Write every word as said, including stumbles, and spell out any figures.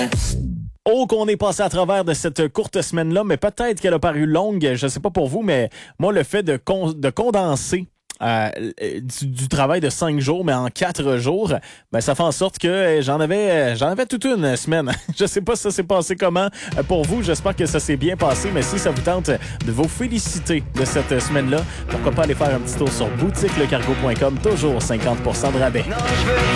Oh, qu'on est passé à travers de cette courte semaine-là, mais peut-être qu'elle a paru longue, je sais pas pour vous, mais moi, le fait de, con- de condenser euh, du, du travail de cinq jours, mais en quatre jours, ben ça fait en sorte que j'en avais j'en avais toute une semaine. Je sais pas si ça s'est passé comment pour vous, j'espère que ça s'est bien passé, mais si ça vous tente de vous féliciter de cette semaine-là, pourquoi pas aller faire un petit tour sur boutique le cargo point com, toujours cinquante pour cent de rabais. Non,